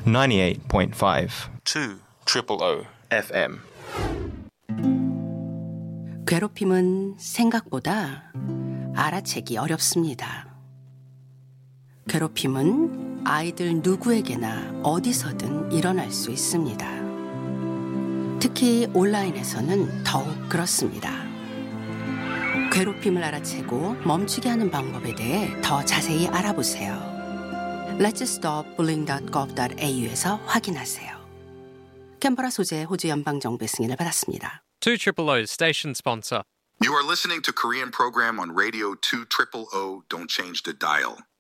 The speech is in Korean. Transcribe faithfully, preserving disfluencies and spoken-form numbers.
ninety-eight point five two triple O 에프엠. 괴롭힘은 생각보다 알아채기 어렵습니다. 괴롭힘은 아이들 누구에게나 어디서든 일어날 수 있습니다. 특히 온라인에서는 더욱 그렇습니다. 괴롭힘을 알아채고 멈추게 하는 방법에 대해 더 자세히 알아보세요. let's stop bullying dot gov dot 에이유에서 확인하세요. 캔버라 소재 호주 연방정부의 승인을 받았습니다. two triple O's station sponsor. You are listening to Korean program on Radio two triple O. Don't change the dial.